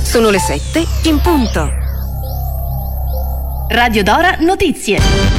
Sono le 7 in punto. Radio Dora Notizie.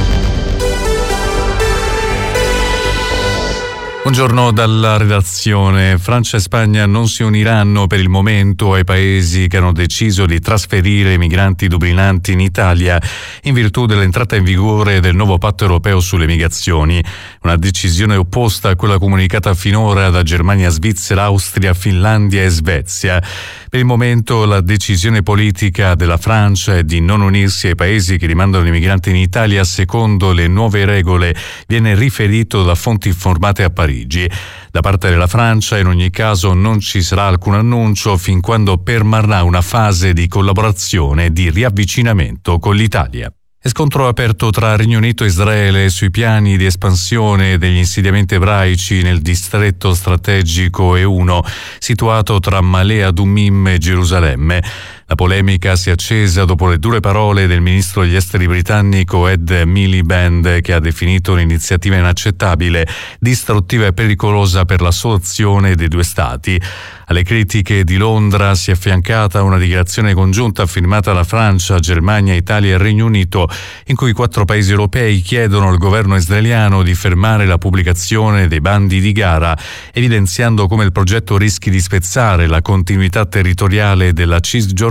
Buongiorno dalla redazione. Francia e Spagna non si uniranno per il momento ai paesi che hanno deciso di trasferire i migranti dublinanti in Italia in virtù dell'entrata in vigore del nuovo patto europeo sulle migrazioni. Una decisione opposta a quella comunicata finora da Germania, Svizzera, Austria, Finlandia e Svezia. Per il momento la decisione politica della Francia è di non unirsi ai paesi che rimandano i migranti in Italia secondo le nuove regole, viene riferito da fonti informate a Parigi. Da parte della Francia in ogni caso non ci sarà alcun annuncio fin quando permarrà una fase di collaborazione e di riavvicinamento con l'Italia. Scontro aperto tra Regno Unito e Israele sui piani di espansione degli insediamenti ebraici nel distretto strategico E1 situato tra Ma'ale Adumim e Gerusalemme. La polemica si è accesa dopo le dure parole del ministro degli esteri britannico Ed Miliband, che ha definito l'iniziativa inaccettabile, distruttiva e pericolosa per la soluzione dei due stati. Alle critiche di Londra si è affiancata una dichiarazione congiunta firmata da Francia, Germania, Italia e Regno Unito, in cui 4 paesi europei chiedono al governo israeliano di fermare la pubblicazione dei bandi di gara, evidenziando come il progetto rischi di spezzare la continuità territoriale della Cisgiordania